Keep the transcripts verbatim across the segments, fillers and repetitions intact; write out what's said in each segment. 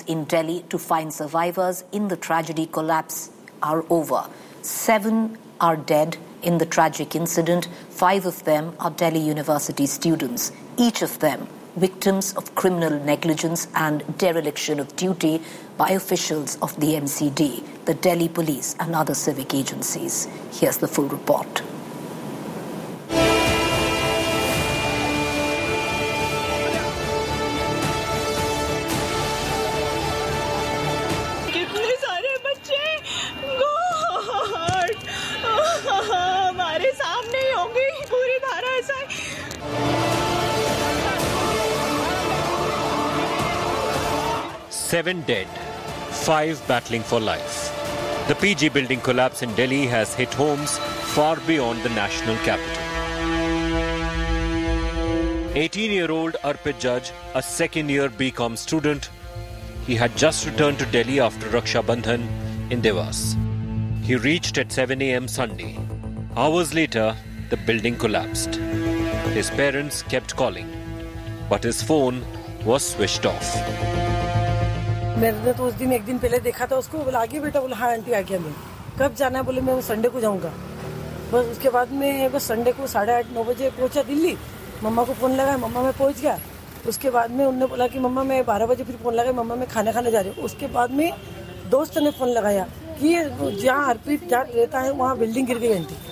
in Delhi to find survivors in the tragedy collapse are over. Seven are dead in the tragic incident. Five of them are Delhi University students, each of them victims of criminal negligence and dereliction of duty by officials of the M C D, the Delhi Police and other civic agencies. Here's the full report. Seven dead, five battling for life. The P G building collapse in Delhi has hit homes far beyond the national capital. eighteen-year-old Arpit Judge, a second-year B Com student, he had just returned to Delhi after Raksha Bandhan in Dewas. He reached at seven a.m. Sunday. Hours later, the building collapsed. His parents kept calling, but his phone was switched off. मैंने तो उस दिन एक दिन पहले देखा था उसको, बोला आगे बेटा, बोला हाँ आंटी आ गया, मैं कब जाना है, बोले मैं वो संडे को जाऊंगा. बस उसके बाद में बस संडे को साढ़े आठ नौ बजे पहुंचा दिल्ली. मम्मा को फोन लगाया, मम्मा मैं पहुंच गया. उसके बाद में उन्होंने बोला कि मम्मा मैं बारह बजे फिर फोन लगाया, मम्मा मैं खाना खाने जा रही हूँ. उसके बाद में दोस्त ने फोन लगाया कि जहाँ अर्पित जाट रहता है वहाँ बिल्डिंग गिर गई aunty.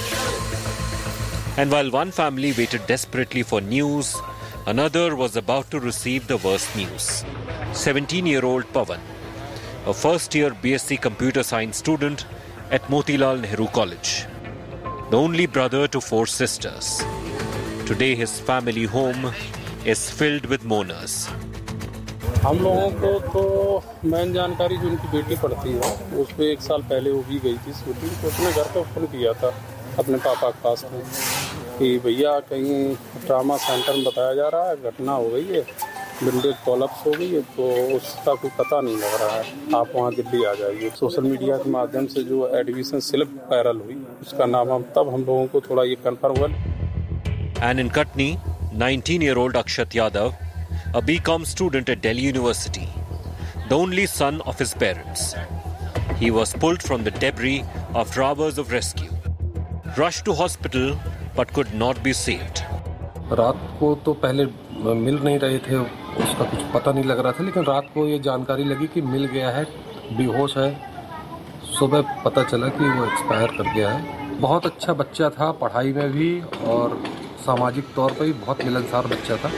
And while one family waited desperately for news, another was about to receive the worst news. seventeen-year-old Pawan, a first-year B S c Computer Science student at Motilal Nehru College. The only brother to four sisters. Today his family home is filled with mourners. हम लोगों को तो main जानकारी जो उनकी बेटी पढ़ती है, उस पर एक साल पहले वो भी गई थी शूटिंग, तो उसने घर पे फोन किया था अपने पापा के पास में कि भैया कहीं ट्रामा सेंटर में बताया जा रहा है घटना हो गई है, बिल्डिंग कोलैप्स हो गई है, तो उसका कोई पता नहीं लग रहा है, आप वहाँ दिल्ली आ जाइए. सोशल मीडिया के माध्यम से जो एडमिशन स्लिप वायरल हुई, उसका नाम हम तब हम लोगों को थोड़ा ये कन्फर्म हुआ. And in Katni, nineteen-year-old Akshat Yadav, a B Com student at Delhi University, the only son of his parents. He was pulled from the debris after hours of rescue. Rushed to hospital but could not be saved. रात को तो पहले मिल नहीं रहे थे, उसका कुछ पता नहीं लग रहा था, लेकिन रात को ये जानकारी लगी कि मिल गया है, बेहोश है. सुबह पता चला कि वो एक्सपायर कर गया है. बहुत अच्छा बच्चा था, पढ़ाई में भी और सामाजिक तौर पर भी बहुत मिलनसार बच्चा था.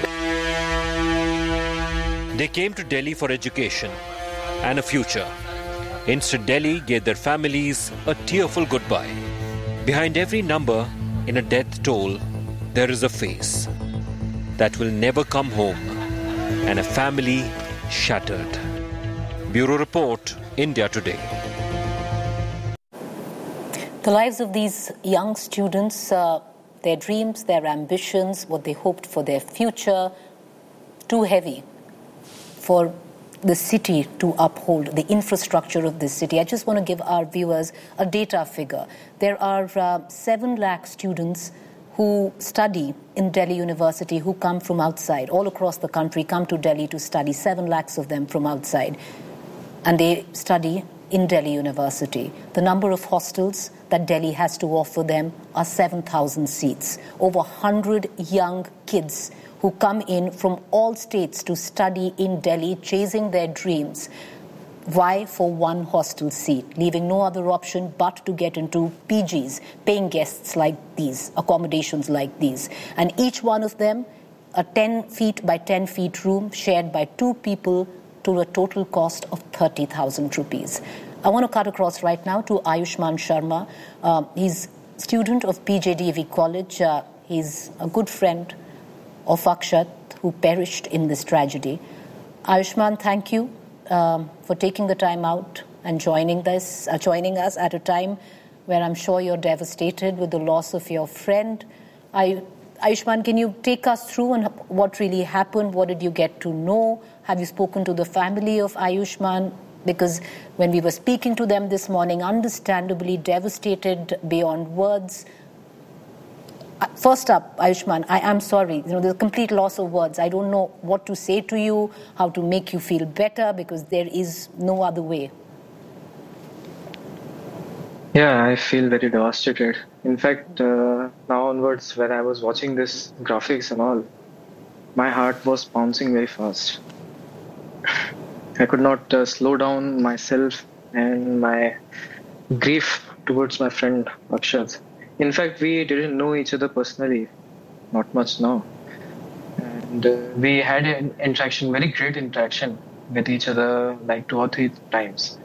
They came to Delhi for education and a future. Instead, Delhi gave their families a tearful goodbye. Behind every number in a death toll, there is a face that will never come home and a family shattered. Bureau Report, India Today. The lives of these young students, uh, their dreams, their ambitions, what they hoped for their future, too heavy for the city to uphold, the infrastructure of this city. I just want to give our viewers a data figure. There are uh, seven lakh students who study in Delhi University, who come from outside, all across the country, come to Delhi to study, seven lakhs of them from outside. And they study in Delhi University. The number of hostels that Delhi has to offer them are seven thousand seats. Over one hundred young kids who come in from all states to study in Delhi, chasing their dreams. Why? For one hostel seat, leaving no other option but to get into P Gs, paying guests like these, accommodations like these. And each one of them, a ten feet by ten feet room shared by two people to a total cost of thirty thousand rupees. I want to cut across right now to Ayushman Sharma. Uh, he's student of P J D V College. Uh, he's a good friend of Akshat, who perished in this tragedy. Ayushman, thank you um, for taking the time out and joining this, uh, joining us at a time where I'm sure you're devastated with the loss of your friend. I, Ayushman, can you take us through and what really happened? What did you get to know? Have you spoken to the family of Ayushman? Because when we were speaking to them this morning, understandably devastated beyond words. First up, Ayushman, I am sorry. You know, there's a complete loss of words. I don't know what to say to you, how to make you feel better, because there is no other way. Yeah, I feel very devastated. In fact, uh, now onwards, when I was watching this graphics and all, my heart was bouncing very fast. I could not uh, slow down myself and my grief towards my friend Akshat. In fact, we didn't know each other personally, not much now. And uh, we had an interaction, very great interaction with each other, like two or three times.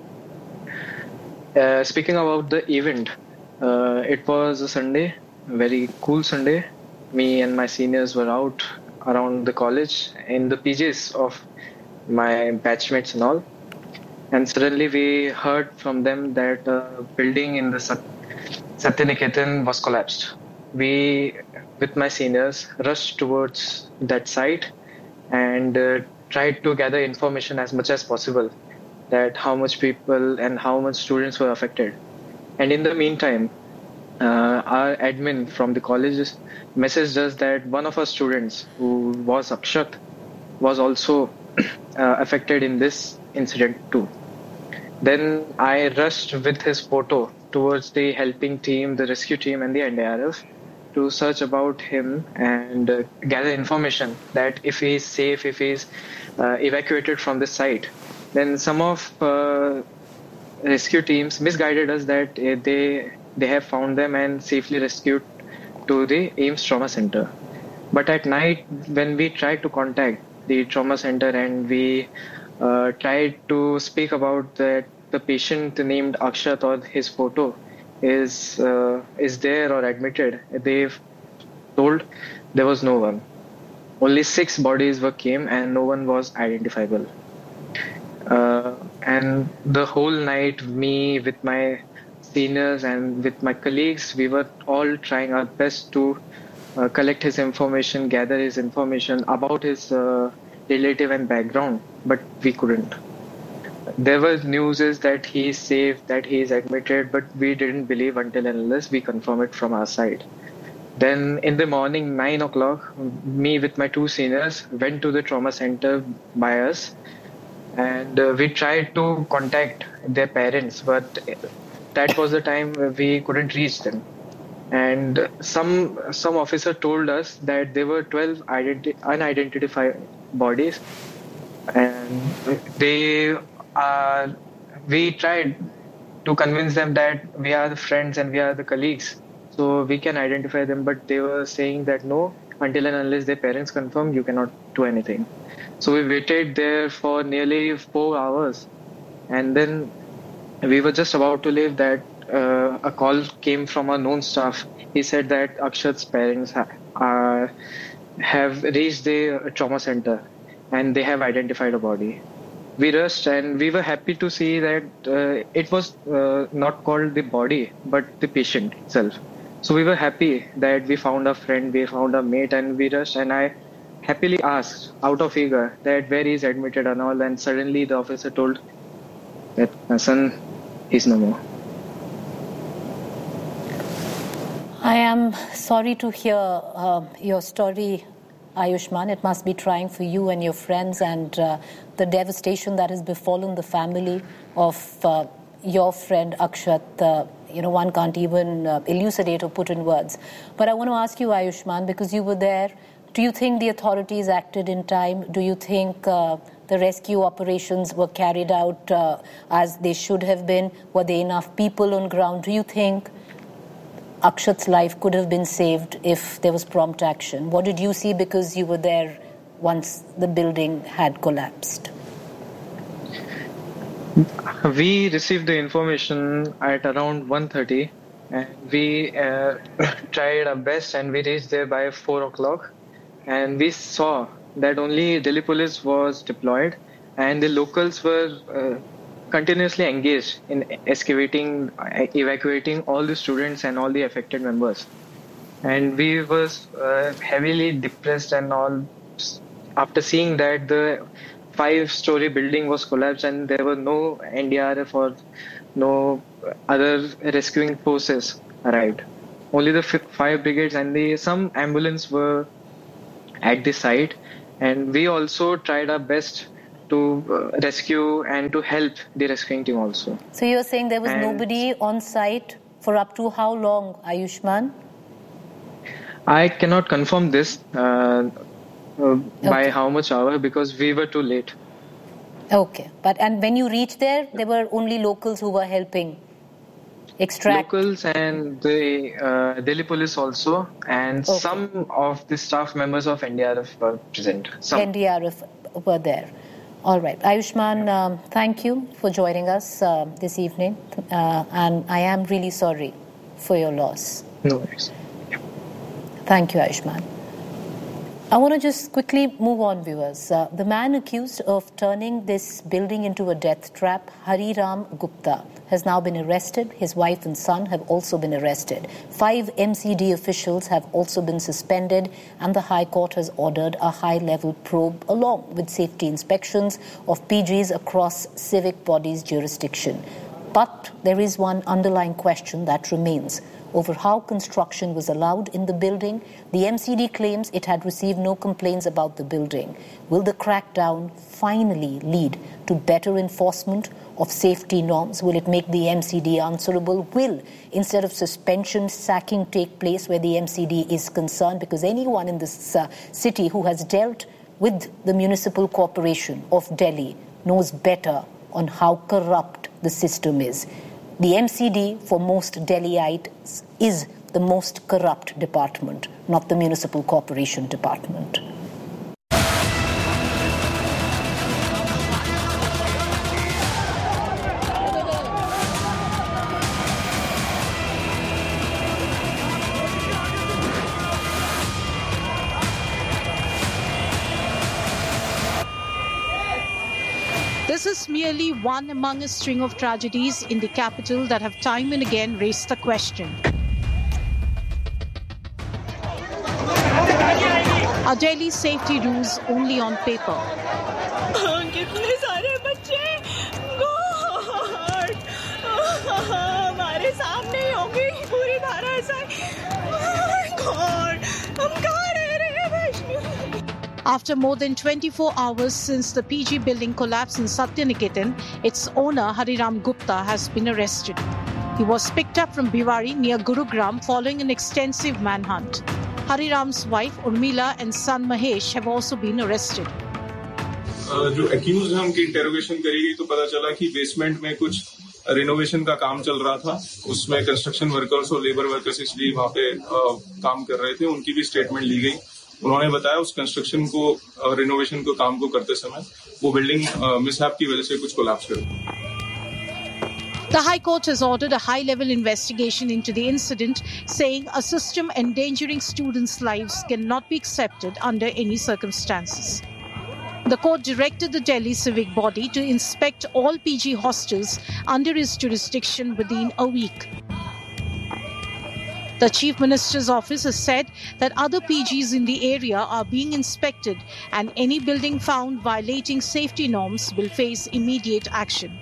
Uh, speaking about the event, uh, it was a Sunday, a very cool Sunday. Me and my seniors were out around the college in the P Js of my batchmates and all. And suddenly we heard from them that a building in the Sat- Satyaniketan was collapsed. We, with my seniors, rushed towards that site and uh, tried to gather information as much as possible, that how much people and how much students were affected. And in the meantime, uh, our admin from the college messaged us that one of our students, who was Akshat, was also uh, affected in this incident too. Then I rushed with his photo towards the helping team, the rescue team, and the N D R F to search about him and uh, gather information that if he is safe, if he is uh, evacuated from the site. Then some of uh, rescue teams misguided us that uh, they they have found them and safely rescued to the AIIMS Trauma Center. But at night, when we tried to contact the trauma center and we uh, tried to speak about that the patient named Akshat or his photo is uh, is there or admitted, they've told there was no one. Only six bodies were came and no one was identifiable. Uh, and the whole night, me with my seniors and with my colleagues, we were all trying our best to uh, collect his information, gather his information about his uh, relative and background, but we couldn't. There were news that he is safe, that he is admitted, but we didn't believe until and unless we confirm it from our side. Then in the morning, nine o'clock, me with my two seniors went to the trauma center by us. And uh, we tried to contact their parents, but that was the time we couldn't reach them. And some some officer told us that there were twelve identi- unidentified bodies, and they are. We tried to convince them that we are the friends and we are the colleagues, so we can identify them. But they were saying that no, until and unless their parents confirm, you cannot do anything. So we waited there for nearly four hours. And then we were just about to leave that uh, a call came from a known staff. He said that Akshat's parents ha- are, have reached the trauma center and they have identified a body. We rushed and we were happy to see that uh, it was uh, not called the body, but the patient itself. So we were happy that we found a friend, we found a mate, and we rushed. And I happily asked out of eager that where he is admitted and all, and suddenly the officer told that my son is no more. I am sorry to hear uh, your story, Ayushman. It must be trying for you and your friends, and uh, the devastation that has befallen the family of uh, your friend Akshat. Uh, you know, one can't even uh, elucidate or put in words. But I want to ask you, Ayushman, because you were there, do you think the authorities acted in time? Do you think uh, the rescue operations were carried out uh, as they should have been? Were there enough people on ground? Do you think Akshat's life could have been saved if there was prompt action? What did you see, because you were there once the building had collapsed? We received the information at around one thirty, and we uh, tried our best, and we reached there by four o'clock. And we saw that only Delhi police was deployed, and the locals were uh, continuously engaged in excavating, evacuating all the students and all the affected members. And we was uh, heavily depressed and all after seeing that the five-story building was collapsed and there were no N D R F or no other rescuing forces arrived. only the fire brigades and the some ambulance were at the site, and we also tried our best to uh, rescue and to help the rescuing team also. So you're saying there was and nobody on site for up to how long, Ayushman? I cannot confirm this uh, uh, okay. by how much hour, because we were too late. Okay, but and when you reached there, there were only locals who were helping extract? Locals and the uh, Delhi police also, and okay. some of the staff members of N D R F were present. Some. N D R F were there. All right. Ayushman, um, thank you for joining us uh, this evening. Uh, and I am really sorry for your loss. No worries. Yeah. Thank you, Ayushman. I want to just quickly move on, viewers. Uh, the man accused of turning this building into a death trap, Hariram Gupta, has now been arrested. His wife and son have also been arrested. Five M C D officials have also been suspended, and the High Court has ordered a high-level probe along with safety inspections of P Gs across civic bodies' jurisdiction. But there is one underlying question that remains over how construction was allowed in the building. The M C D claims it had received no complaints about the building. Will the crackdown finally lead to better enforcement of safety norms? Will it make the M C D answerable? Will, instead of suspension, sacking take place where the M C D is concerned? Because anyone in this uh, city who has dealt with the Municipal Corporation of Delhi knows better on how corrupt the system is. The M C D, for most Delhiites, is the most corrupt department, not the Municipal Corporation department. This is merely one among a string of tragedies in the capital that have time and again raised the question. Are Delhi's safety rules only on paper? कितने सारे बच्चे God हमारे सामने ही होगी पूरी धारा ऐसा God हम कहाँ रह रहे हैं Vaishno. After more than twenty-four hours since the P G building collapsed in Satyaniketan, its owner Hariram Gupta has been arrested. He was picked up from Bhiwadi near Gurugram following an extensive manhunt. Hariram's wife Urmila and son Mahesh have also been arrested. जो accused हैं उनकी interrogation करी गई तो पता चला कि basement में कुछ रिनोवेशन का काम चल रहा था. उसमें कंस्ट्रक्शन वर्कर्स और लेबर वर्कर्स इसलिए वहाँ पे काम कर रहे थे. उनकी भी स्टेटमेंट ली गई. उन्होंने बताया उस कंस्ट्रक्शन को रिनोवेशन को काम को करते समय वो बिल्डिंग मिसहैप की वजह से कुछ कोलैप्स कर गई. The High Court has ordered a high-level investigation into the incident, saying a system endangering students' lives cannot be accepted under any circumstances. The court directed the Delhi civic body to inspect all P G hostels under its jurisdiction within a week. The Chief Minister's office has said that other P Gs in the area are being inspected, and any building found violating safety norms will face immediate action.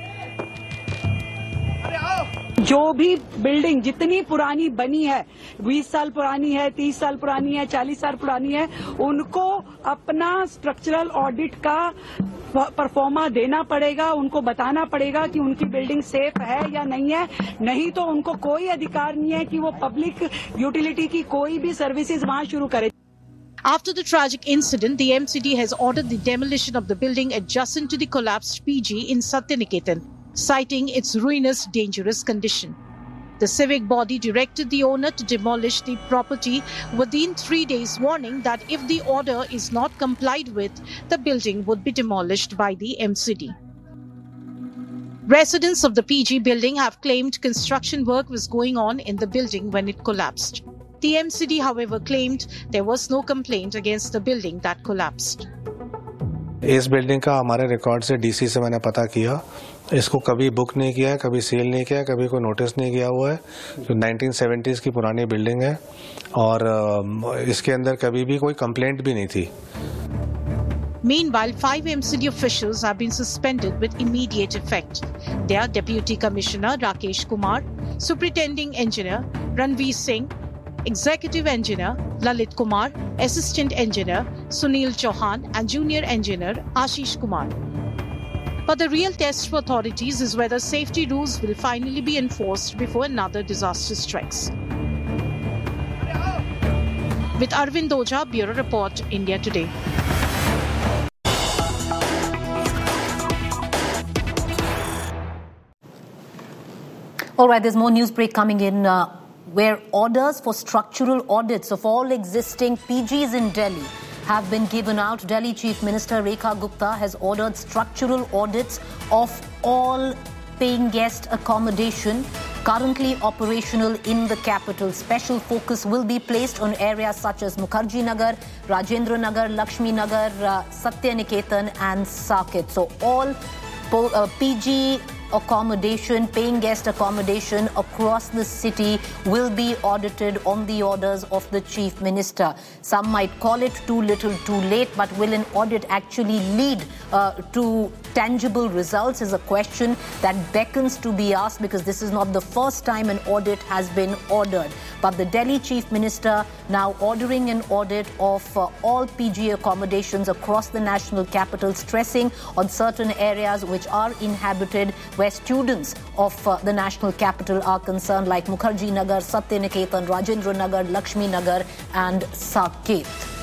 जो भी building जितनी पुरानी बनी है, बीस साल पुरानी है, तीस साल पुरानी है, चालीस साल पुरानी है, उनको अपना स्ट्रक्चरल ऑडिट का परफॉर्मा देना पड़ेगा. उनको बताना पड़ेगा कि उनकी बिल्डिंग सेफ है या नहीं है. नहीं तो उनको कोई अधिकार नहीं है कि वो पब्लिक यूटिलिटी की कोई भी सर्विसेज वहां शुरू करे. After the tragic incident, the M C D has ordered the demolition of the building adjacent to the collapsed P G in Satyaniketan, citing its ruinous, dangerous condition. The civic body directed the owner to demolish the property within three days, warning that if the order is not complied with, the building would be demolished by the M C D. Residents of the P G building have claimed construction work was going on in the building when it collapsed. The M C D, however, claimed there was no complaint against the building that collapsed. इस building का हमारे record से DC से मैंने पता किया, इसको कभी बुक नहीं किया है, कभी सील नहीं किया है, कभी कोई नोटिस नहीं किया हुआ है. जो नाइनटीन सेवेंटीज़ की पुरानी बिल्डिंग है और इसके अंदर कभी भी कोई कंप्लेंट भी नहीं थी. Meanwhile, five M C D officials have been suspended with immediate effect. They are Deputy Commissioner Rakesh Kumar, Superintending Engineer Ranveer Singh, Executive Engineer Lalit Kumar, Assistant Engineer Sunil Chauhan and Junior Engineer Ashish Kumar. But the real test for authorities is whether safety rules will finally be enforced before another disaster strikes. With Arvind Oja, Bureau Report, India Today. All right, there's more news break coming in uh, where orders for structural audits of all existing P Gs in Delhi have been given out. Delhi Chief Minister Rekha Gupta has ordered structural audits of all paying guest accommodation currently operational in the capital. Special focus will be placed on areas such as Mukherjee Nagar, Rajendra Nagar, Lakshmi Nagar, uh, Satyaniketan and Saket. So all po- uh, P G accommodation, paying guest accommodation across the city will be audited on the orders of the Chief Minister. Some might call it too little, too late, but will an audit actually lead uh, to tangible results is a question that beckons to be asked, because this is not the first time an audit has been ordered. But the Delhi Chief Minister now ordering an audit of uh, all P G accommodations across the national capital, stressing on certain areas which are inhabited where students of uh, the national capital are concerned, like Mukherjee Nagar, Satyaniketan, Rajendra Nagar, Lakshmi Nagar and Saket.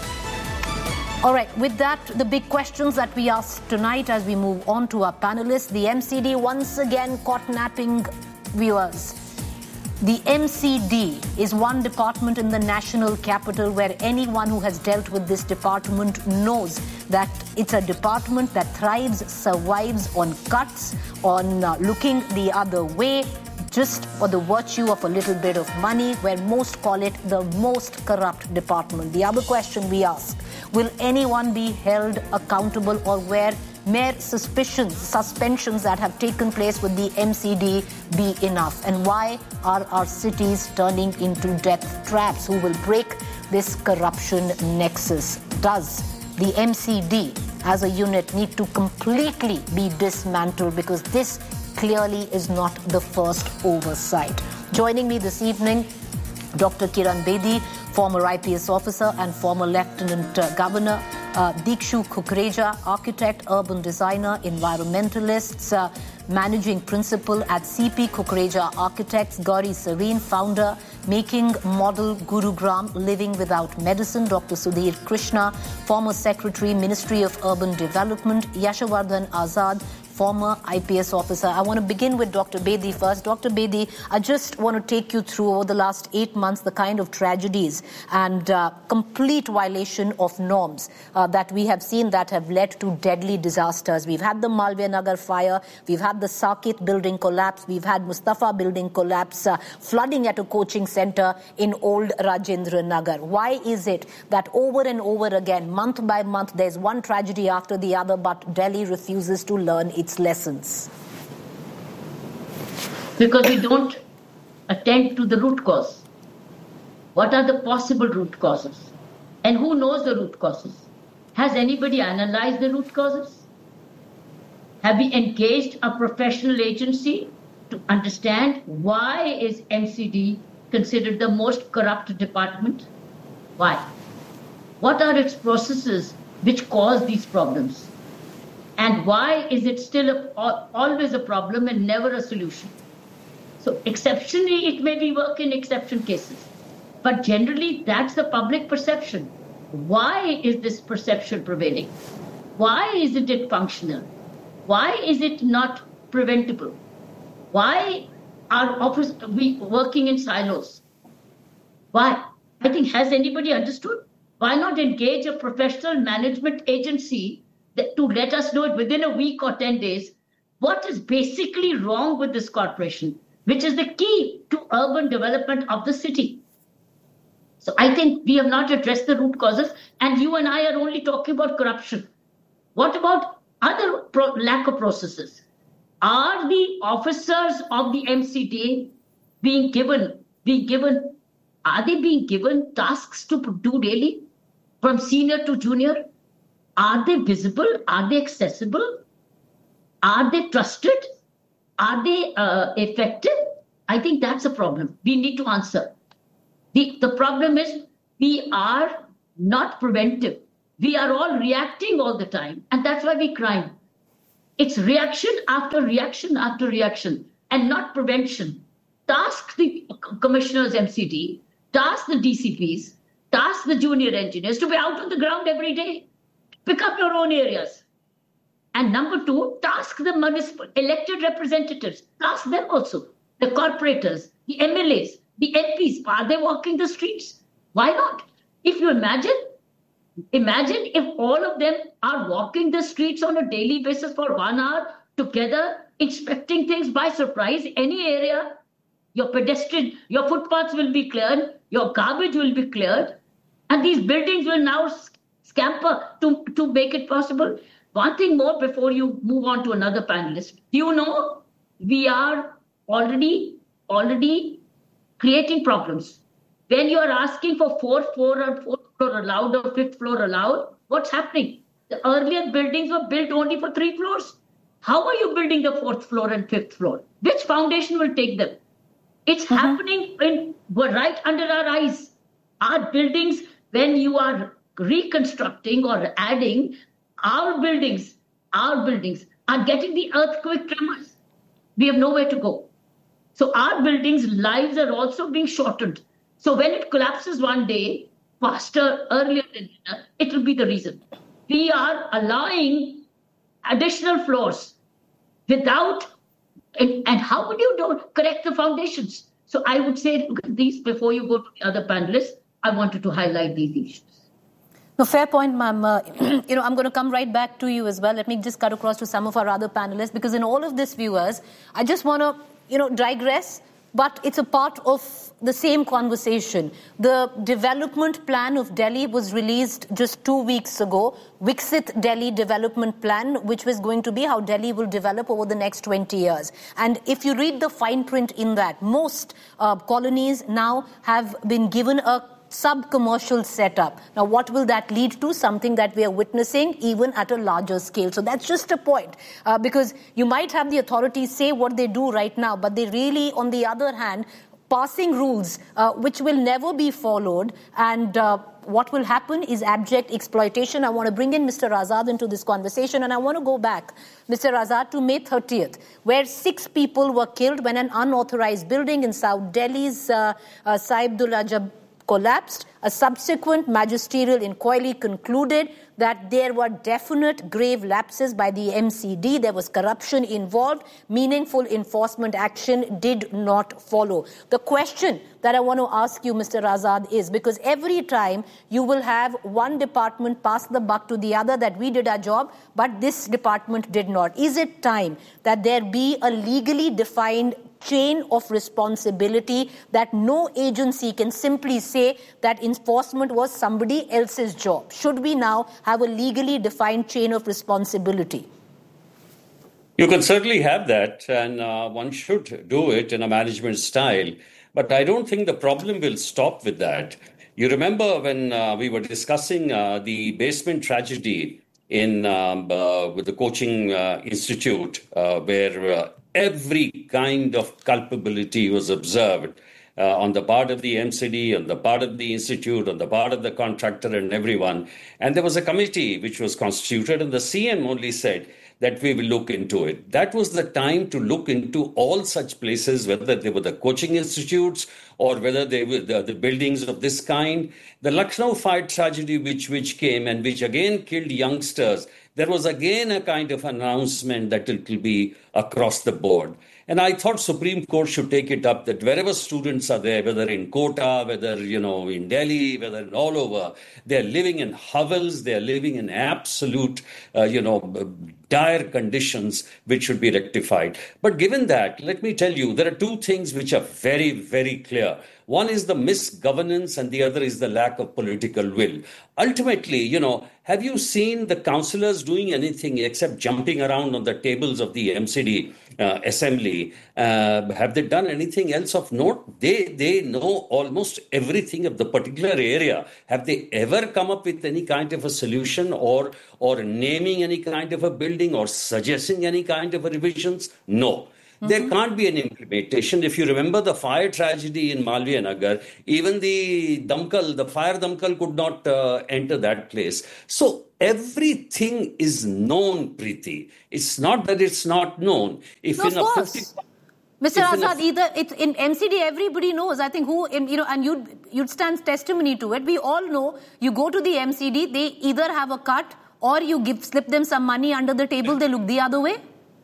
All right, with that, the big questions that we ask tonight as we move on to our panelists. The M C D once again caught napping viewers. The M C D is one department in the national capital where anyone who has dealt with this department knows that it's a department that thrives, survives on cuts, on uh, looking the other way, just for the virtue of a little bit of money, where most call it the most corrupt department. The other question we ask, will anyone be held accountable, or where mere suspicions, suspensions that have taken place with the M C D be enough? And why are our cities turning into death traps? Who will break this corruption nexus? Does the M C D as a unit need to completely be dismantled? Because this clearly is not the first oversight. Joining me this evening, Doctor Kiran Bedi, former I P S officer and former Lieutenant uh, Governor, uh, Dikshu Kukreja, architect, urban designer, environmentalists, uh, managing principal at C P Kukreja Architects, Gauri Serene, founder, Making Model Gurugram, Living Without Medicine, Doctor Sudhir Krishna, former secretary, Ministry of Urban Development, Yashovardhan Azad, former I P S officer. I want to begin with Doctor Bedi first. Doctor Bedi, I just want to take you through over the last eight months the kind of tragedies and uh, complete violation of norms uh, that we have seen that have led to deadly disasters. We've had the Malviya Nagar fire, we've had the Saket building collapse, we've had Mustafa building collapse, uh, flooding at a coaching center in old Rajendra Nagar. Why is it that over and over again, month by month, there's one tragedy after the other, but Delhi refuses to learn its its lessons? Because we don't attend to the root cause. What are the possible root causes? And who knows the root causes? Has anybody analyzed the root causes? Have we engaged a professional agency to understand why is M C D considered the most corrupt department? Why? What are its processes which cause these problems? And why is it still a, always a problem and never a solution? So exceptionally, it may be work in exception cases. But generally, that's the public perception. Why is this perception prevailing? Why isn't it functional? Why is it not preventable? Why are office, we working in silos? Why? I think, has anybody understood? Why not engage a professional management agency to let us know it within a week or ten days what is basically wrong with this corporation, which is the key to urban development of the city. So I think we have not addressed the root causes, and you and I are only talking about corruption. What about other pro- lack of processes? Are the officers of the M C D being given, being given, are they being given tasks to do daily, from senior to junior? Are they visible? Are they accessible? Are they trusted? Are they uh, effective? I think that's a problem. We need to answer. The, the problem is we are not preventive. We are all reacting all the time. And that's why we crime. It's reaction after reaction after reaction and not prevention. Task the commissioners, M C D, task the D C Ps, task the junior engineers to be out on the ground every day. Pick up your own areas. And number two, task the municipal elected representatives. Task them also. The corporators, the M L As, the M Ps. Are they walking the streets? Why not? If you imagine, imagine if all of them are walking the streets on a daily basis for one hour together, inspecting things by surprise, any area, your pedestrian, your footpaths will be cleared, your garbage will be cleared, and these buildings will now scamper to, to make it possible. One thing more before you move on to another panelist. Do you know we are already, already creating problems? When you are asking for fourth floor or fourth floor allowed or fifth floor allowed, what's happening? The earlier buildings were built only for three floors. How are you building the fourth floor and fifth floor? Which foundation will take them? It's mm-hmm. happening in, right under our eyes. Our buildings, when you are reconstructing or adding, our buildings, our buildings are getting the earthquake tremors. We have nowhere to go. So our buildings' lives are also being shortened. So when it collapses one day, faster, earlier than dinner, it will be the reason. We are allowing additional floors without, and, and how would you do, correct the foundations? So I would say, look at these, before you go to the other panelists, I wanted to highlight these issues. No, fair point, ma'am. Uh, you know, I'm going to come right back to you as well. Let me just cut across to some of our other panelists, because in all of this, viewers, I just want to, you know, digress, but it's a part of the same conversation. The development plan of Delhi was released just two weeks ago, Viksit Delhi Development Plan, which was going to be how Delhi will develop over the next twenty years. And if you read the fine print in that, most uh, colonies now have been given a sub-commercial setup. Now, what will that lead to? Something that we are witnessing even at a larger scale. So that's just a point, uh, because you might have the authorities say what they do right now, but they really, on the other hand, passing rules uh, which will never be followed, and uh, what will happen is abject exploitation. I want to bring in Mister Azad into this conversation, and I want to go back, Mister Azad, to May thirtieth, where six people were killed when an unauthorized building in South Delhi's uh, uh, Saibdullah Jab collapsed. A subsequent magisterial inquiry concluded that there were definite grave lapses by the M C D. There was corruption involved. Meaningful enforcement action did not follow. The question that I want to ask you, Mister Azad, is because every time you will have one department pass the buck to the other that we did our job, but this department did not. Is it time that there be a legally defined chain of responsibility, that no agency can simply say that enforcement was somebody else's job? Should we now have a legally defined chain of responsibility? You can certainly have that, and uh, one should do it in a management style. But I don't think the problem will stop with that. You remember when uh, we were discussing uh, the basement tragedy in um, uh, with the coaching uh, institute, uh, where uh, every kind of culpability was observed uh, on the part of the M C D, on the part of the institute, on the part of the contractor and everyone. And there was a committee which was constituted, and the C M only said that we will look into it. That was the time to look into all such places, whether they were the coaching institutes or whether they were the, the buildings of this kind. The Lucknow fire tragedy which, which came and which again killed youngsters, there was again a kind of announcement that it will be across the board. And I thought Supreme Court should take it up that wherever students are there, whether in Kota, whether, you know, in Delhi, whether in all over, they're living in hovels, they're living in absolute, uh, you know, dire conditions which should be rectified. But given that, let me tell you, there are two things which are very, very clear. One is the misgovernance and the other is the lack of political will. Ultimately, you know, have you seen the councillors doing anything except jumping around on the tables of the M C D uh, assembly? Uh, have they done anything else of note? They, they know almost everything of the particular area. Have they ever come up with any kind of a solution or, or naming any kind of a building or suggesting any kind of a revisions? No. Mm-hmm. There can't be an implementation. If you remember the fire tragedy in Malviya Nagar, even the Damkal, the fire Damkal could not uh, enter that place. So everything is known, Preeti. It's not that it's not known. If no, in of a course. fifty, Mister Azad, either it's in M C D, everybody knows. I think who, you know, and you'd, you'd stand testimony to it. We all know you go to the M C D, they either have a cut or you give slip them some money under the table, they look the other way.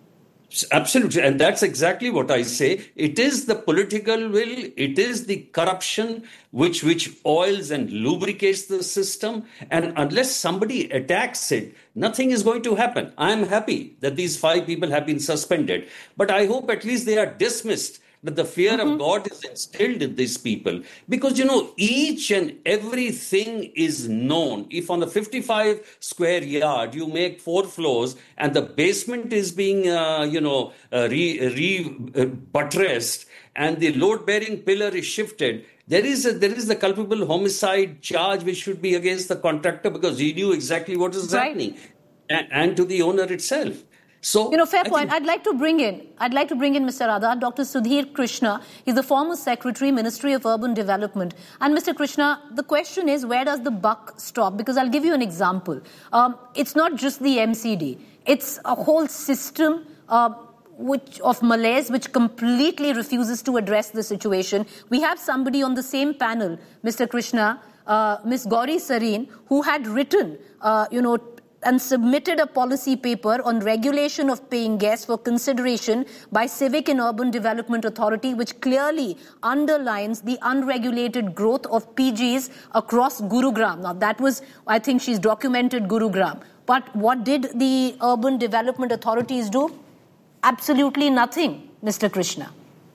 Absolutely. And that's exactly what I say. It is the political will, it is the corruption which, which oils and lubricates the system. And unless somebody attacks it, nothing is going to happen. I'm happy that these five people have been suspended, but I hope at least they are dismissed, that the fear mm-hmm. of God is instilled in these people. Because, you know, each and everything is known. If on the fifty-five square yard, you make four floors and the basement is being, uh, you know, uh, re, re uh, buttressed and the load-bearing pillar is shifted, there is a, there is the culpable homicide charge which should be against the contractor because he knew exactly what is right. happening, and, and to the owner itself. So, you know, fair I point. think... I'd like to bring in, I'd like to bring in Mister Azad, Doctor Sudhir Krishna. He's the former Secretary, Ministry of Urban Development. And Mister Krishna, the question is, where does the buck stop? Because I'll give you an example. Um, it's not just the M C D. It's a whole system uh, which of malaise which completely refuses to address the situation. We have somebody on the same panel, Mister Krishna, uh, Miz Gauri Sareen, who had written, uh, you know, and submitted a policy paper on regulation of paying guests for consideration by Civic and Urban Development Authority, which clearly underlines the unregulated growth of P Gs across Gurugram. Now, that was, I think she's documented Gurugram. But what did the Urban Development Authorities do? Absolutely nothing, Mister Krishna.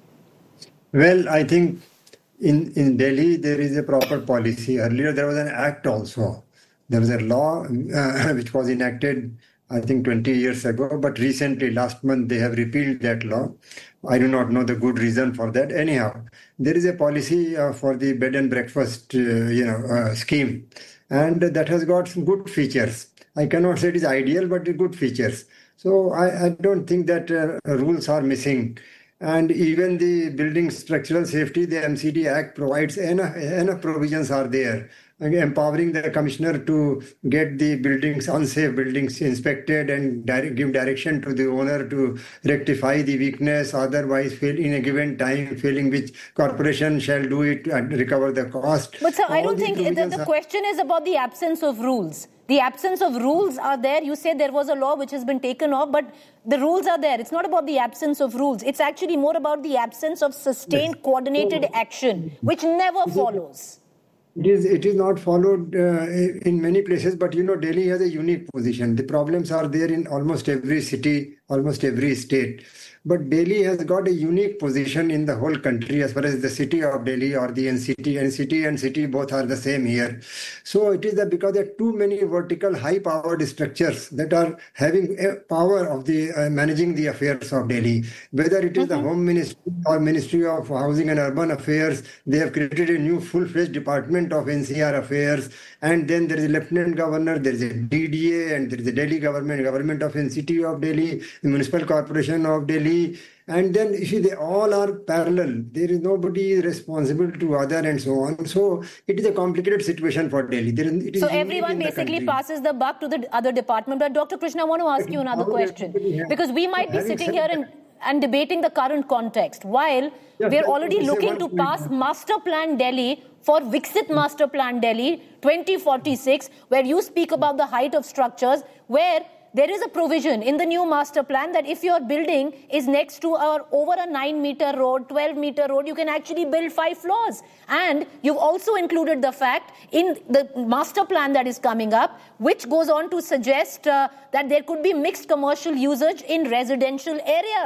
Well, I think in, in Delhi, there is a proper policy. Earlier, there was an act also. There was a law uh, which was enacted, I think, twenty years ago, but recently, last month, they have repealed that law. I do not know the good reason for that. Anyhow, there is a policy uh, for the bed and breakfast, uh, you know, uh, scheme, and that has got some good features. I cannot say it is ideal, but good features. So I, I don't think that uh, rules are missing. And even the building structural safety, the M C D Act provides enough, enough provisions are there, empowering the commissioner to get the buildings, unsafe buildings inspected and direct, give direction to the owner to rectify the weakness, otherwise fail in a given time, failing which corporation shall do it and recover the cost. But sir, All I don't think the, the are... question is about the absence of rules. The absence of rules are there. You say there was a law which has been taken off, but the rules are there. It's not about the absence of rules. It's actually more about the absence of sustained, yes. coordinated so, action, which never follows. It is, it is not followed uh, in many places, but you know, Delhi has a unique position. The problems are there in almost every city, almost every state. But Delhi has got a unique position in the whole country as far as the city of Delhi or the N C T. N C T and city both are the same here. So it is that because there are too many vertical high-powered structures that are having a power of the uh, managing the affairs of Delhi. Whether it is mm-hmm. the Home Ministry or Ministry of Housing and Urban Affairs, they have created a new full-fledged department of N C R affairs. And then there is a Lieutenant Governor, there is a D D A, and there is a Delhi government, government of N C T of Delhi, the Municipal Corporation of Delhi. And then you see, they all are parallel. There is nobody responsible to other and so on. So it is a complicated situation for Delhi. There is, it is so everyone basically passes the buck to the other department. But Doctor Krishna, I want to ask you another question. Because we might be sitting here and, and debating the current context while yes, we're already looking to pass Master Plan Delhi for Viksit Master Plan Delhi twenty forty-six, where you speak about the height of structures, where there is a provision in the new master plan that if your building is next to or over a nine meter road, twelve meter road, you can actually build five floors. And you've also included the fact in the master plan that is coming up, which goes on to suggest uh, that there could be mixed commercial usage in residential areas.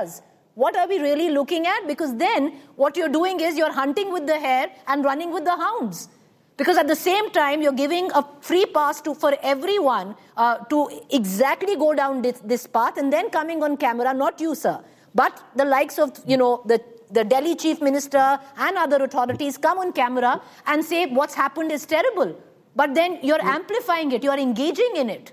What are we really looking at? Because then what you're doing is you're hunting with the hare and running with the hounds. Because at the same time, you're giving a free pass to for everyone uh, to exactly go down this, this path and then coming on camera, not you, sir, but the likes of, you know, the, the Delhi Chief Minister and other authorities come on camera and say what's happened is terrible. But then you're amplifying it, you're engaging in it.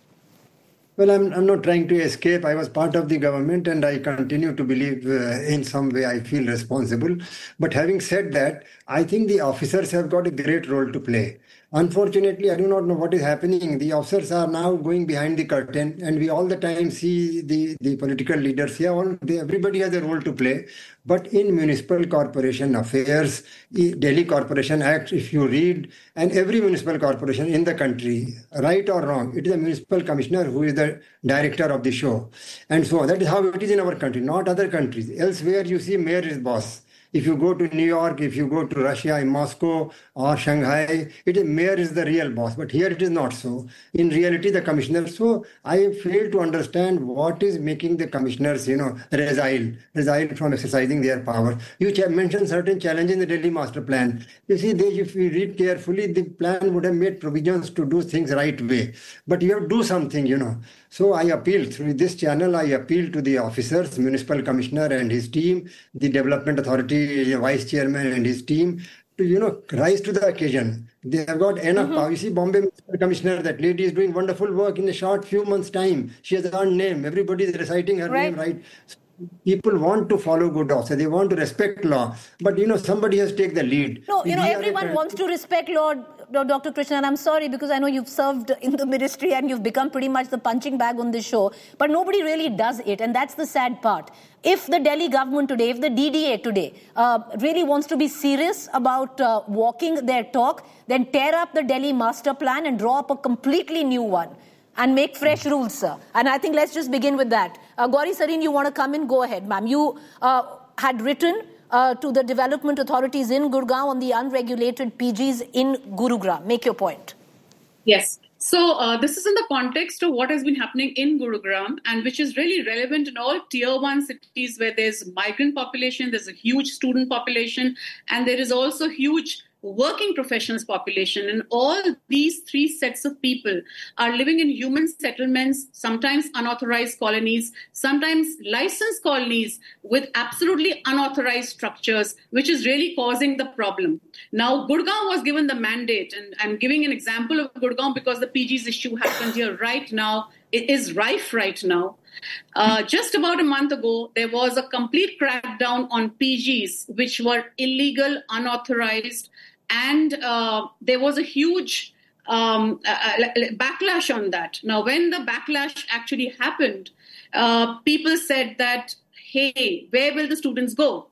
Well, I'm, I'm not trying to escape. I was part of the government and I continue to believe uh, in some way I feel responsible. But having said that, I think the officers have got a great role to play. Unfortunately, I do not know what is happening. The officers are now going behind the curtain and we all the time see the, the political leaders here. All, they, everybody has a role to play. But in municipal corporation affairs, Delhi Corporation Act, if you read, and every municipal corporation in the country, right or wrong, it is a municipal commissioner who is the director of the show. And so that is how it is in our country, not other countries. Elsewhere, you see mayor is boss. If you go to New York, if you go to Russia, in Moscow or Shanghai, it is mayor is the real boss. But here it is not so. In reality, the commissioner. So I fail to understand what is making the commissioners, you know, resile, resile from exercising their power. You mentioned certain challenges in the Delhi master plan. You see, they, if we read carefully, the plan would have made provisions to do things right way. But you have to do something, you know. So I appeal through this channel, I appeal to the officers, municipal commissioner and his team, the development authority vice chairman and his team, to, you know, rise to the occasion. They have got enough mm-hmm. power. You see, Bombay municipal commissioner, that lady is doing wonderful work in a short few months' time. She has earned name. Everybody is reciting her right. name right. So people want to follow good law, so they want to respect law. But, you know, somebody has to take the lead. No, you know, we everyone a, wants to respect law, Doctor Krishnan. I'm sorry, because I know you've served in the ministry and you've become pretty much the punching bag on this show. But nobody really does it. And that's the sad part. If the Delhi government today, if the D D A today uh, really wants to be serious about uh, walking their talk, then tear up the Delhi master plan and draw up a completely new one. And make fresh rules, sir. And I think let's just begin with that. Uh, Gauri Sareen, you want to come in? Go ahead, ma'am. You uh, had written uh, to the development authorities in Gurgaon on the unregulated P Gs in Gurugram. Make your point. Yes. So uh, this is in the context of what has been happening in Gurugram and which is really relevant in all tier one cities where there's migrant population, there's a huge student population, and there is also huge working professionals population. And all these three sets of people are living in human settlements, sometimes unauthorized colonies, sometimes licensed colonies with absolutely unauthorized structures, which is really causing the problem. Now, Gurgaon was given the mandate, and I'm giving an example of Gurgaon because the P Gs issue happened here right now. It is rife right now. Uh, just about a month ago, there was a complete crackdown on P Gs, which were illegal, unauthorized, and uh, there was a huge um, uh, backlash on that. Now, when the backlash actually happened, uh, people said that, hey, where will the students go?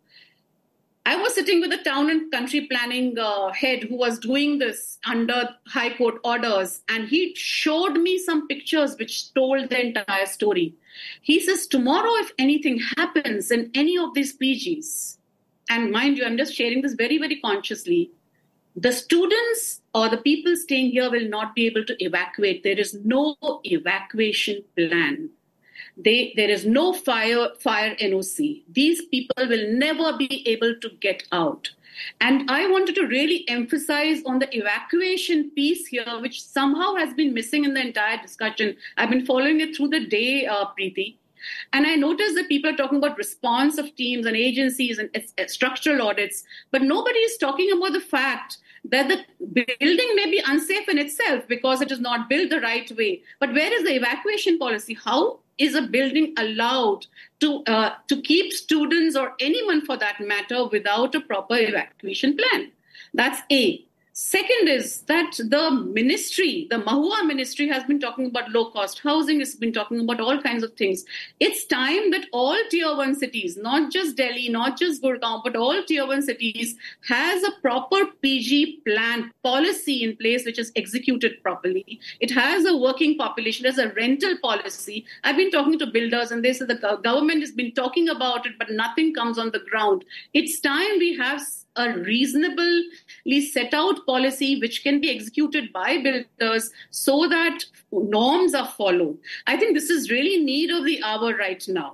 I was sitting with a town and country planning uh, head who was doing this under High Court orders, and he showed me some pictures which told the entire story. He says, tomorrow, if anything happens in any of these P Gs, and mind you, I'm just sharing this very, very consciously, the students or the people staying here will not be able to evacuate. There is no evacuation plan. They, there is no fire, fire N O C. These people will never be able to get out. And I wanted to really emphasize on the evacuation piece here, which somehow has been missing in the entire discussion. I've been following it through the day, uh, Preeti. And I noticed that people are talking about response of teams and agencies and uh, structural audits, but nobody is talking about the fact that the building may be unsafe in itself because it is not built the right way. But where is the evacuation policy? How is a building allowed to uh, to keep students or anyone for that matter without a proper evacuation plan? That's A. Second is that the ministry, the Mahua ministry, has been talking about low-cost housing, has been talking about all kinds of things. It's time that all tier one cities, not just Delhi, not just Gurgaon, but all tier one cities has a proper P G plan policy in place which is executed properly. It has a working population, there's a rental policy. I've been talking to builders and they say the government has been talking about it, but nothing comes on the ground. It's time we have a reasonably set out policy which can be executed by builders so that norms are followed. I think this is really need of the hour right now.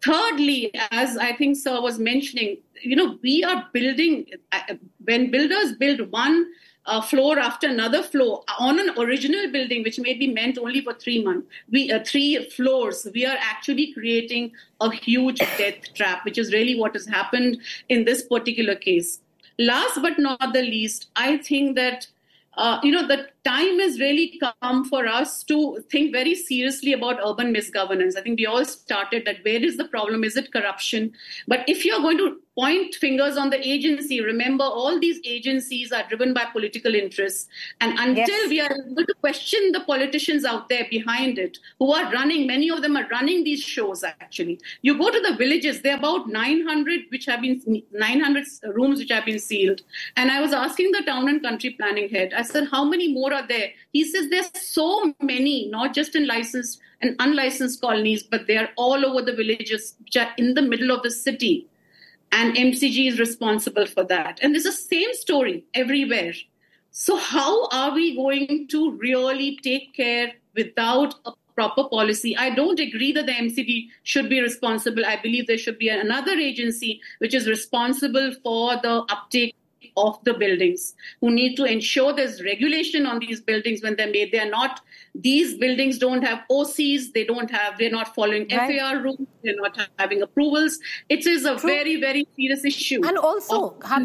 thirdly, as I think Sir was mentioning, you know, we are building, when builders build one uh, floor after another floor on an original building, which may be meant only for three months, we uh, three floors, we are actually creating a huge death trap, which is really what has happened in this particular case. Last but not the least, I think that Uh, you know, the time has really come for us to think very seriously about urban misgovernance. I think we all started that where is the problem? Is it corruption? But if you're going to point fingers on the agency, remember all these agencies are driven by political interests. And until yes. we are able to question the politicians out there behind it, who are running, many of them are running these shows actually. You go to the villages, there are about nine hundred which have been nine hundred rooms which have been sealed. And I was asking the town and country planning head, I said, how many more are there? He says there's so many, not just in licensed and unlicensed colonies, but they are all over the villages which are in the middle of the city. And M C G is responsible for that. And there's the same story everywhere. So how are we going to really take care without a proper policy? I don't agree that the M C D should be responsible. I believe there should be another agency which is responsible for the uptake of the buildings, who need to ensure there's regulation on these buildings when they're made. They're not, these buildings don't have O Cs, they don't have, they're not following right. F A R rules, they're not having approvals. It is a True. very, very serious issue. And also, have,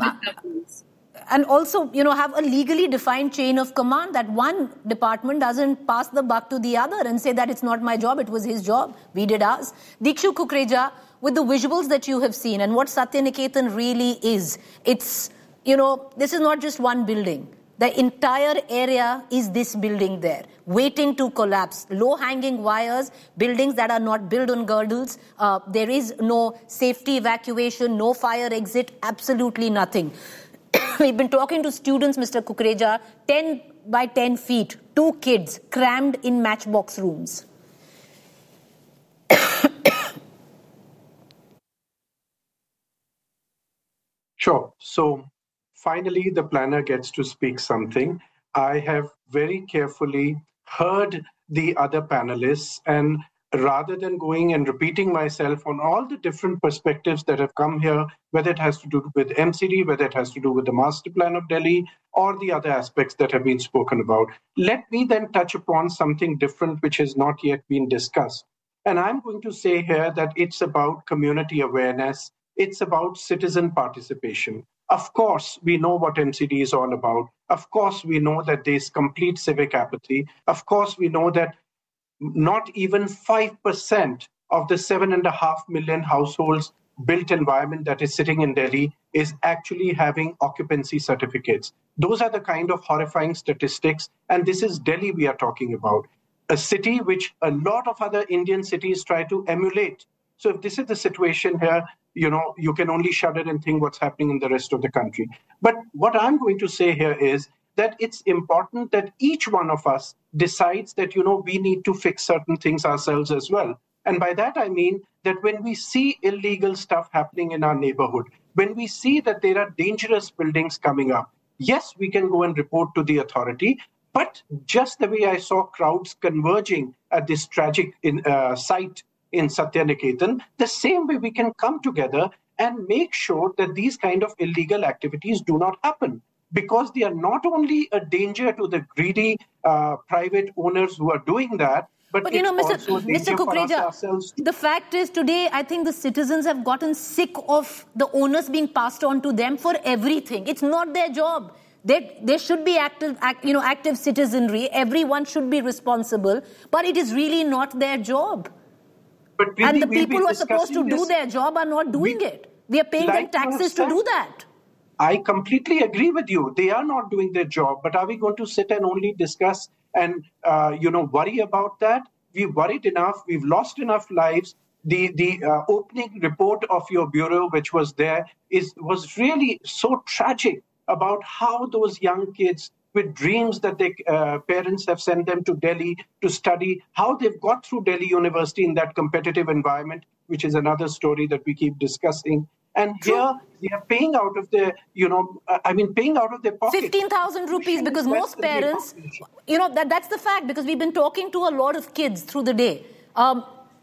and also, you know, have a legally defined chain of command that one department doesn't pass the buck to the other and say that it's not my job, it was his job, we did ours. Dikshu Kukreja, with the visuals that you have seen and what Satyaniketan really is, it's, you know, this is not just one building. The entire area is this building there, waiting to collapse. Low-hanging wires, buildings that are not built on girdles. Uh, there is no safety evacuation, no fire exit, absolutely nothing. We've been talking to students, Mister Kukreja, ten by ten feet, two kids crammed in matchbox rooms. Sure. So, finally, the planner gets to speak something. I have very carefully heard the other panelists, and rather than going and repeating myself on all the different perspectives that have come here, whether it has to do with M C D, whether it has to do with the master plan of Delhi, or the other aspects that have been spoken about, let me then touch upon something different which has not yet been discussed. And I'm going to say here that it's about community awareness, it's about citizen participation. Of course, we know what M C D is all about. Of course, we know that there's complete civic apathy. Of course, we know that not even five percent of the seven and a half million households built environment that is sitting in Delhi is actually having occupancy certificates. Those are the kind of horrifying statistics. And this is Delhi we are talking about, a city which a lot of other Indian cities try to emulate. So if this is the situation here, you know, you can only shudder and think what's happening in the rest of the country. But what I'm going to say here is that it's important that each one of us decides that, you know, we need to fix certain things ourselves as well. And by that, I mean that when we see illegal stuff happening in our neighborhood, when we see that there are dangerous buildings coming up, yes, we can go and report to the authority. But just the way I saw crowds converging at this tragic in, uh, site in Satyaniketan, the same way we can come together and make sure that these kind of illegal activities do not happen, because they are not only a danger to the greedy uh, private owners who are doing that, but, but you know, Mister Mister Kukreja, the fact is today I think the citizens have gotten sick of the owners being passed on to them for everything. It's not their job. There, there should be active, act, you know, active citizenry. Everyone should be responsible, but it is really not their job. But really, and the we'll people who are supposed to this. do their job are not doing we, it. We are paying like them taxes to do that. I completely agree with you. They are not doing their job. But are we going to sit and only discuss and, uh, you know, worry about that? We've worried enough. We've lost enough lives. The the uh, opening report of your bureau, which was there, is was really so tragic about how those young kids with dreams that their uh, parents have sent them to Delhi to study, how they've got through Delhi University in that competitive environment, which is another story that we keep discussing. And here they are paying out of their, you know, I mean, paying out of their pocket. fifteen thousand rupees, because most parents, you know, that that's the fact, because we've been talking to a lot of kids through the day. Um,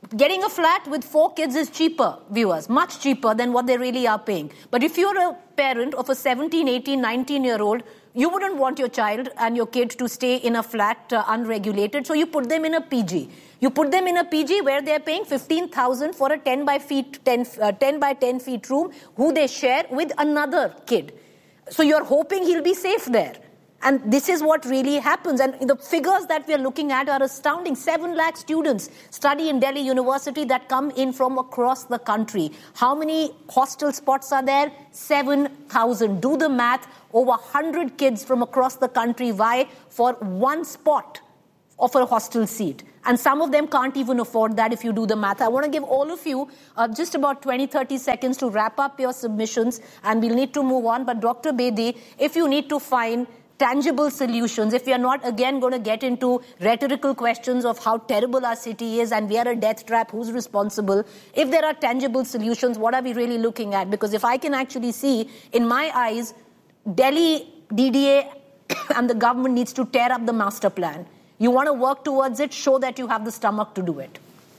getting a flat with four kids is cheaper, viewers, much cheaper than what they really are paying. But if you're a parent of a seventeen, eighteen, nineteen-year-old, you wouldn't want your child and your kid to stay in a flat uh, unregulated, so you put them in a P G. You put them in a P G where they're paying fifteen thousand for a ten by ten feet room who they share with another kid. So you're hoping he'll be safe there. And this is what really happens. And the figures that we're looking at are astounding. Seven lakh students study in Delhi University that come in from across the country. How many hostel spots are there? seven thousand. Do the math. Over one hundred kids from across the country vie for one spot of a hostel seat. And some of them can't even afford that if you do the math. I want to give all of you uh, just about twenty, thirty seconds to wrap up your submissions, and we'll need to move on. But Doctor Bedi, if you need to find tangible solutions, if we are not again going to get into rhetorical questions of how terrible our city is and we are a death trap, who's responsible, if there are tangible solutions, what are we really looking at? Because if I can actually see, in my eyes, Delhi D D A and the government needs to tear up the master plan. You want to work towards it, show that you have the stomach to do it.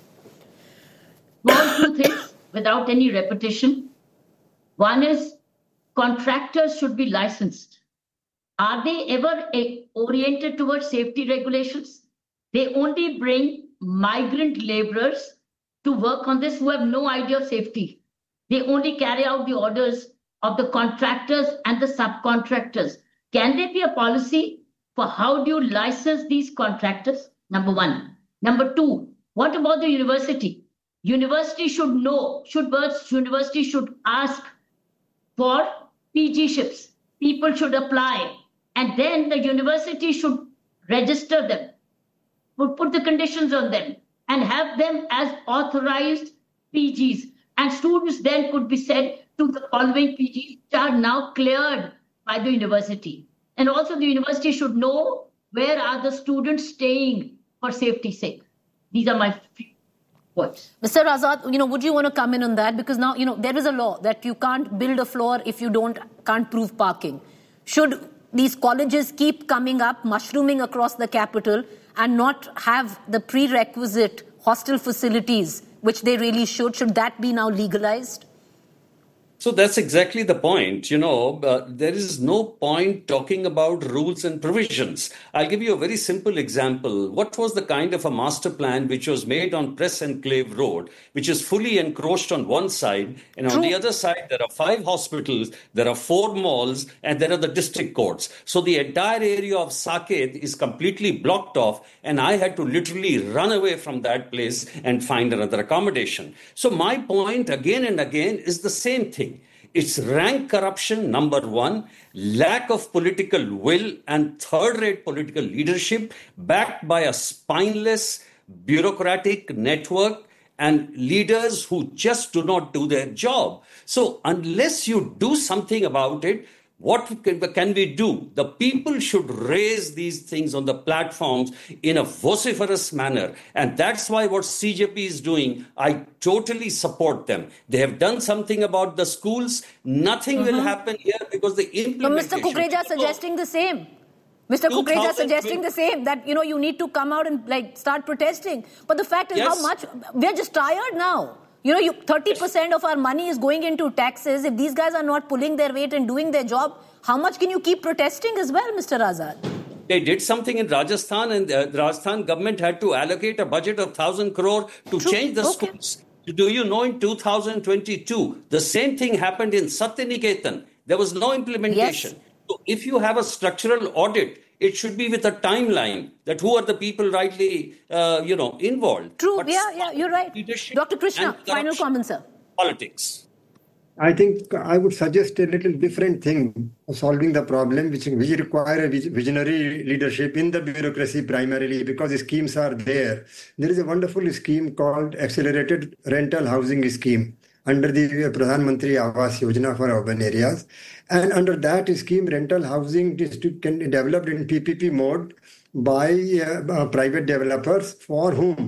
One, two things without any repetition. One is contractors should be licensed. Are they ever oriented towards safety regulations? They only bring migrant laborers to work on this who have no idea of safety. They only carry out the orders of the contractors and the subcontractors. Can there be a policy for how do you license these contractors? Number one. Number two, what about the university? University should know, should university should ask for P G ships. People should apply. And then the university should register them, would put the conditions on them, and have them as authorized P Gs. And students then could be sent to the following P Gs which are now cleared by the university. And also the university should know where are the students staying for safety's sake. These are my words. Mister Azad, you know, would you want to come in on that? Because now, you know, there is a law that you can't build a floor if you don't can't prove parking. Should these colleges keep coming up, mushrooming across the capital, and not have the prerequisite hostel facilities, which they really should? Should that be now legalized? So that's exactly the point. You know, uh, there is no point talking about rules and provisions. I'll give you a very simple example. What was the kind of a master plan which was made on Press Enclave Road, which is fully encroached on one side, and True. on the other side, there are five hospitals, there are four malls, and there are the district courts. So the entire area of Saket is completely blocked off, and I had to literally run away from that place and find another accommodation. So my point again and again is the same thing. It's rank corruption, number one, lack of political will and third-rate political leadership backed by a spineless bureaucratic network and leaders who just do not do their job. So unless you do something about it, what can we do? The people should raise these things on the platforms in a vociferous manner. And that's why what C J P is doing, I totally support them. They have done something about the schools. Nothing mm-hmm. will happen here because the implementation... But Mister Kukreja is suggesting the same. Mister Kukreja is suggesting the same, that, you know, you need to come out and like start protesting. But the fact is yes. how much... We're just tired now. You know, you, thirty percent of our money is going into taxes. If these guys are not pulling their weight and doing their job, how much can you keep protesting as well, Mister Azad? They did something in Rajasthan, and the Rajasthan government had to allocate a budget of one thousand crore to True. change the okay. schools. Do you know in two thousand twenty-two, the same thing happened in Satyaniketan. There was no implementation. Yes. So if you have a structural audit, it should be with a timeline that who are the people rightly, uh, you know, involved. True, but yeah, yeah, you're right. Doctor Krishna, final comment, sir. Politics. I think I would suggest a little different thing of solving the problem, which, which require a visionary leadership in the bureaucracy primarily, because the schemes are there. There is a wonderful scheme called Accelerated Rental Housing Scheme under the Pradhan Mantri Awas Yojana for urban areas. And under that scheme, rental housing can be developed in P P P mode by uh, uh, private developers for whom?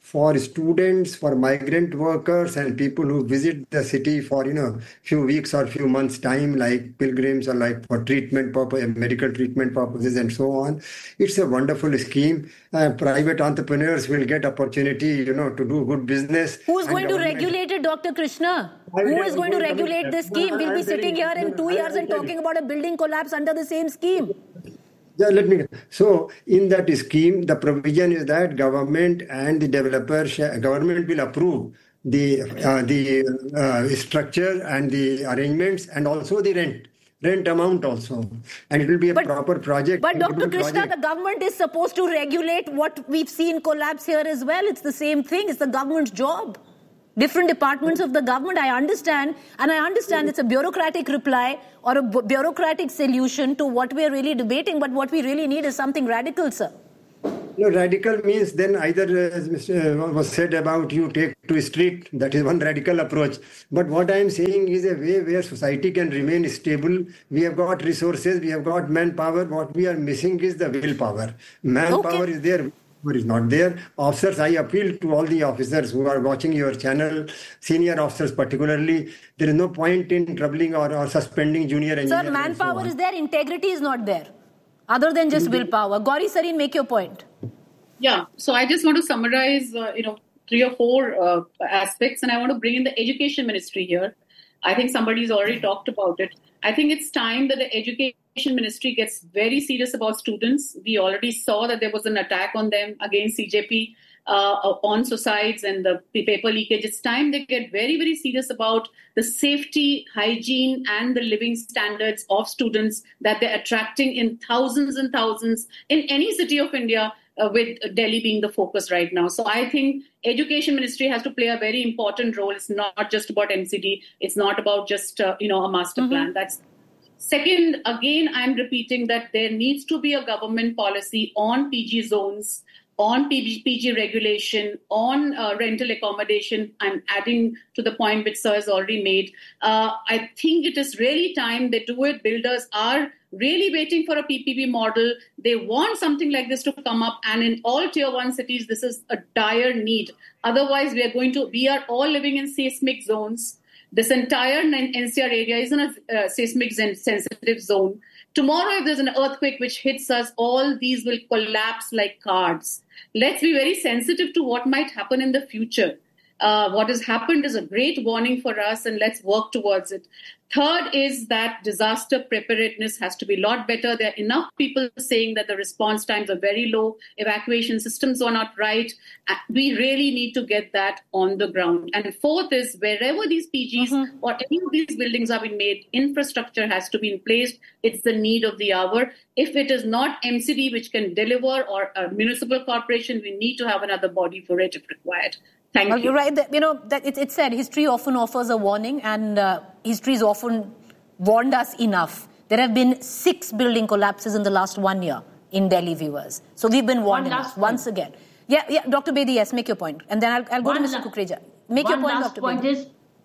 for students, for migrant workers and people who visit the city for, you know, few weeks or few months time, like pilgrims or like for treatment purpose, medical treatment purposes and so on. It's a wonderful scheme. Uh, private entrepreneurs will get opportunity, you know, to do good business. Who's going to regulate it, Doctor Krishna? Who is going to regulate this scheme? We'll be sitting here in two years and talking about a building collapse under the same scheme. Yeah, let me. So, in that scheme, the provision is that government and the developer, government will approve the uh, the uh, structure and the arrangements and also the rent. Rent amount also, and it will be a but, proper project. But Doctor Krishna, project. The government is supposed to regulate what we've seen collapse here as well. It's the same thing. It's the government's job. Different departments of the government, I understand, and I understand it's a bureaucratic reply or a bu- bureaucratic solution to what we are really debating, but what we really need is something radical, sir. No, radical means then either, as Mister was said about you take to street, that is one radical approach. But what I am saying is a way where society can remain stable. We have got resources, we have got manpower. What we are missing is the willpower. Manpower okay. is there. Is not there. Officers, I appeal to all the officers who are watching your channel, senior officers particularly, there is no point in troubling or, or suspending junior engineers. Sir, manpower so is there, integrity is not there, other than just mm-hmm. willpower. Gauri Sareen, make your point. Yeah, so I just want to summarize, uh, you know, three or four uh, aspects, and I want to bring in the education ministry here. I think somebody's already talked about it. I think it's time that the education ministry gets very serious about students. We already saw that there was an attack on them against C J P uh, on suicides and the paper leakage. It's time they get very, very serious about the safety, hygiene, and the living standards of students that they're attracting in thousands and thousands in any city of India, uh, with Delhi being the focus right now. So I think education ministry has to play a very important role. It's not just about M C D. It's not about just, uh, you know, a master mm-hmm. plan. That's second, again, I'm repeating that there needs to be a government policy on P G zones, on P G, P G regulation, on uh, rental accommodation. I'm adding to the point which Sir has already made. Uh, I think it is really time they do it. Builders are really waiting for a P P P model. They want something like this to come up. And in all tier one cities, this is a dire need. Otherwise, we are going to, we are all living in seismic zones. This entire N C R area is in a uh, seismic sensitive zone. Tomorrow, if there's an earthquake which hits us, all these will collapse like cards. Let's be very sensitive to what might happen in the future. Uh, what has happened is a great warning for us, and let's work towards it. Third is that disaster preparedness has to be a lot better. There are enough people saying that the response times are very low, evacuation systems are not right. We really need to get that on the ground. And fourth is wherever these P Gs mm-hmm. or any of these buildings are being made, infrastructure has to be in place. It's the need of the hour. If it is not M C D which can deliver or a municipal corporation, we need to have another body for it if required. Thank well, you. You're right. That, you know, that it, it said history often offers a warning, and uh, history's often warned us enough. There have been six building collapses in the last one year in Delhi, viewers. So we've been warned enough once again. Yeah, yeah, Doctor Bedi, yes, make your point. And then I'll, I'll go one to Mister La- Kukreja. Make your point, Doctor One last point Bedi. is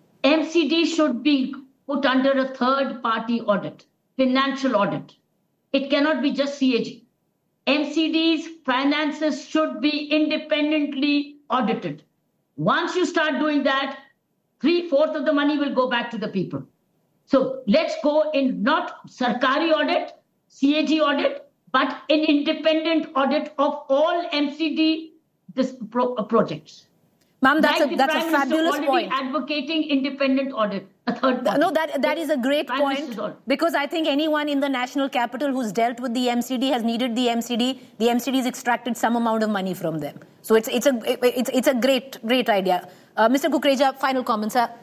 M C D should be put under a third-party audit, financial audit. It cannot be just C A G. M C D's finances should be independently audited. Once you start doing that, three-fourths of the money will go back to the people. So let's go in not Sarkari audit, C A G audit, but an independent audit of all M C D this pro- uh, projects. Ma'am, that's like a that's a fabulous point. Advocating independent audit, a third party. No, that that is a great point, because I think anyone in the national capital who's dealt with the M C D has needed the M C D. The M C D has extracted some amount of money from them. So it's it's a it's it's a great great idea. Uh, Mister Kukreja, final comments, sir.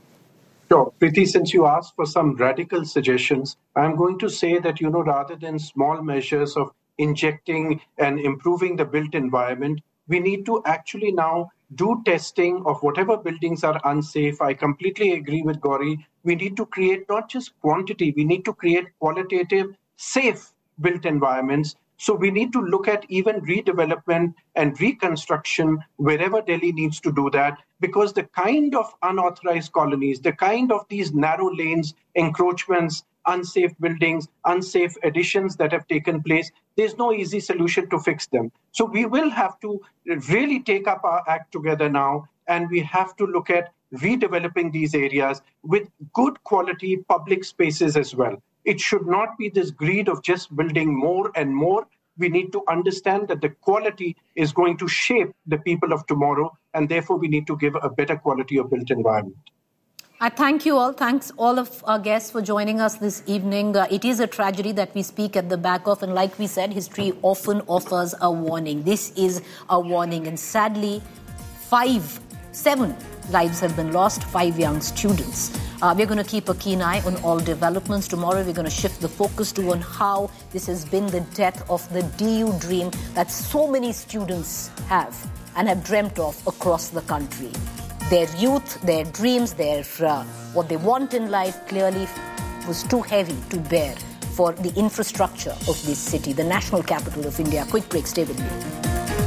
Sure. Preeti, since you asked for some radical suggestions, I'm going to say that, you know, rather than small measures of injecting and improving the built environment, we need to actually now do testing of whatever buildings are unsafe. I completely agree with Gauri. We need to create not just quantity, we need to create qualitative, safe built environments. So we need to look at even redevelopment and reconstruction wherever Delhi needs to do that, because the kind of unauthorized colonies, the kind of these narrow lanes, encroachments unsafe buildings, unsafe additions that have taken place. There's no easy solution to fix them. So we will have to really take up our act together now, and we have to look at redeveloping these areas with good quality public spaces as well. It should not be this greed of just building more and more. We need to understand that the quality is going to shape the people of tomorrow, and therefore we need to give a better quality of built environment. I thank you all. Thanks all of our guests for joining us this evening. Uh, it is a tragedy that we speak at the back of, and like we said, history often offers a warning. This is a warning, and sadly, five, seven lives have been lost, five young students. Uh, we're going to keep a keen eye on all developments. Tomorrow, we're going to shift the focus to on how this has been the death of the D U dream that so many students have and have dreamt of across the country. Their youth, their dreams, their uh, what they want in life clearly was too heavy to bear for the infrastructure of this city, the national capital of India. Quick break, stay with me.